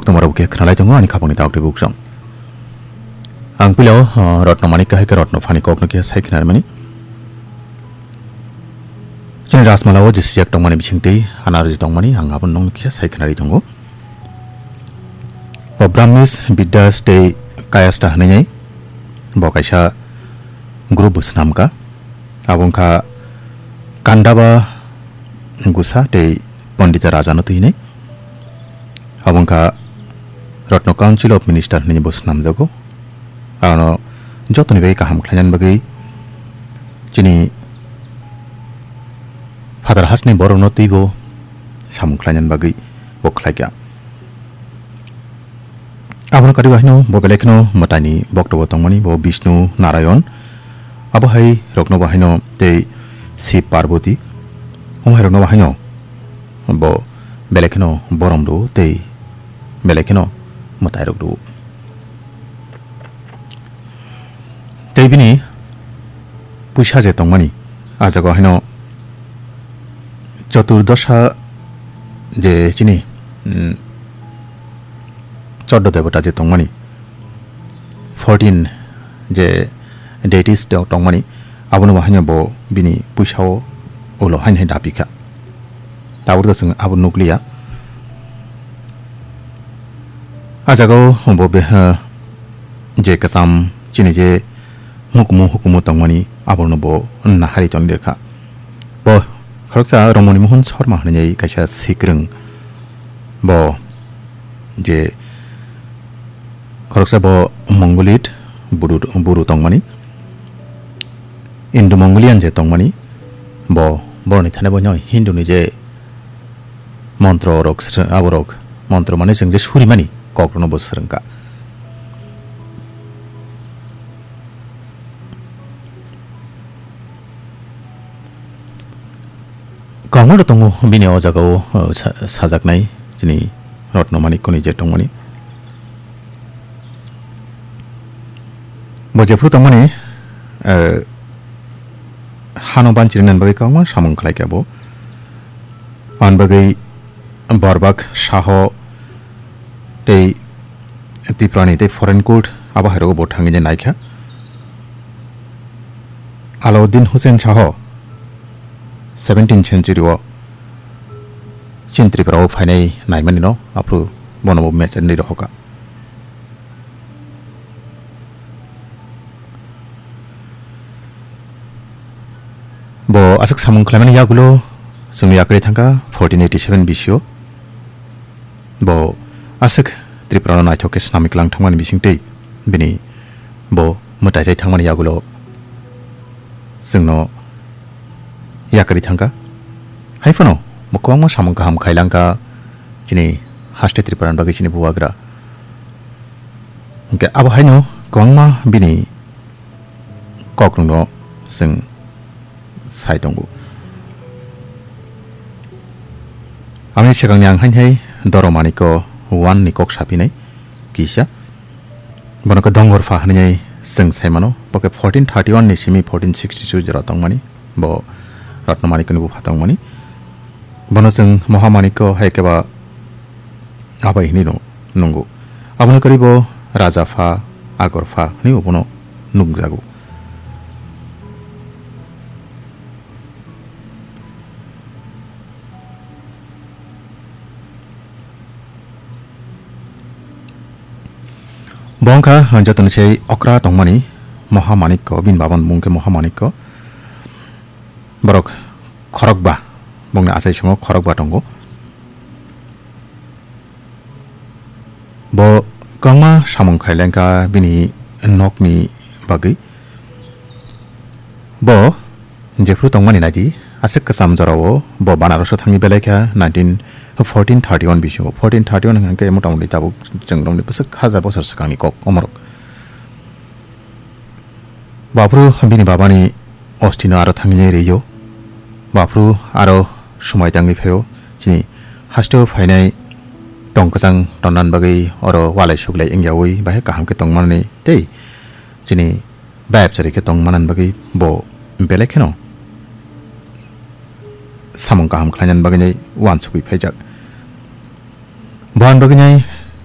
tomorrow ke khnalai tongo ani khaponi tauk de buksong ang pilo rotno mani kahe ke rotno phani kokno ke sai khnar mani chini rasmalawo jisiak tongmani bichingtei anarji tongmani ang abon nong kisa sai khnari tongo Brahmis Bidya Stay Kayasta hanai bo kaisa group busnam ka abongka Kandaba Gusa tei Pandita Rajano tuine abongka Rotno Council of Minister ni busnam jago ano jotoni bai kaham khlajan bagai chini Father Hasni Borono Tibo Sam Klanyan Bagi Boklaga Abon Karibahno Bobelekno Matani Bokto Tongmani Bo Bishnu Narayon Abohai Rokno Bahino Te Si Parvati Omharono Bahino Bo Belekno Boromdo Te Belekno Matairokdo Tebini Pushaje Tongmani Azago Hino চতুর্দশা যে চিনি চোদ্দ দেবতা যে তংমানি 14 যে deities তংমানি আবনো বাহানি ব বিনি পুইসাও ওলো হাইন high দাপিকা তাবুর দসং আবু নুক্লিয়া আজাগো ব বে যে কাসাম চিনি যে হুকুমু তংমানি আবনো ব নাহারি চন্দি রেখা ব खरकसा रमणी मोहन शर्मा होननाय कायसा सिग्रों bo je खरकसा bo मंगोलित Buru tongmani Indo Mongolian je tongmani bo borni thane bo noi Hindu ni je mantro rok aborok mantro mane jeng je surimani kokrono bo srengka Kamu tongo bini o jago sajaknai jini rotno manik koni je tongmani bo jefru tongmani hano banchinan bagai kama samung khlai kabo an bagai barbak shaho tei tiprani tei foreign court aba hero bo thangi je naikha Alauddin Hussein Shaho 17th century o Chintripra o phainai naimani no apru bonobo match ni rohoka bo asak samung khlaimani yagulo sungni akri thangka 1487 bisio bo asak Tripura naithoke snamik lang thangmani bisingtei bini bo mutai jai thangmani yagulo sungno yakari thangka haifano mukwangma samung kaham khailangka chini haste Tripuran bagi chini buagra ke abo haino kwangma bini kokno sing saitongu ami segangyang hanhai doromaniko wan ni kok sapinai kisa bonoko dongor fa hanai sing saimano poke 1431 ni simi 1462 jara tongmani bo Ratna Manikani bu phatang mani bono sing Mahamaniko haikeba abai hini no nungu abono karibo Raja Fa Agor Fa ni bono nungjagu bongka jatun sei okra tongmani Mahamaniko bin baban mungke Mahamaniko Borok khorokba bongna asai songo khorokba tongo bo kangma samung khailangka bini nokni bagi bo jefru tongmani naji asik kasam jarawo bo Banaras thangni beleka 1431 bisio 1431 hangke motamoti tabu jengrongni pusuk 1000 bosor sakangni kok omorok bapru bini babani ostino aro thangni reyo Bapru aro sumai tangi pheo chini hasto phainai tongkasang tonan bagai oro walai suglai engyawi bahe kaham ke tongmani tei chini bab sari ke tongmanan bagai bo belekheno samung kaham khlanan bagai wan sugui phaijak ban bagai